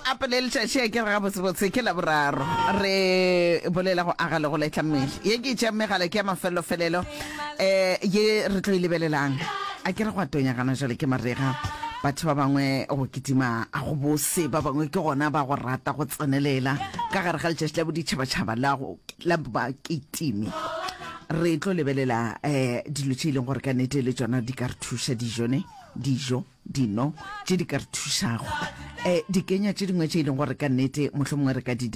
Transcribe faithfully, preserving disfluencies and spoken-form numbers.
apele le tšatši ke re ga botsebotse ke la boraro re bolela go aga le go letla mmele ye ke tša megala ke ya mafelelo-felelo um ye re tlo e lebelelang a ke re go atonya gana jale ke marega batho ba bangwe go kitima a go bose ba bangwe ke gona ba go rata go tsenelela ka gare ga letšatši la boditšhabatšhaba la ba kitimi re tlo lebelela um dilo tše e leng gore ka nnete le tsona di ka re thuša dijone dijo dino tše di ka re thušago um di kenya tše dingwe tše e leng gore ka nnete mohlomongwe re ka di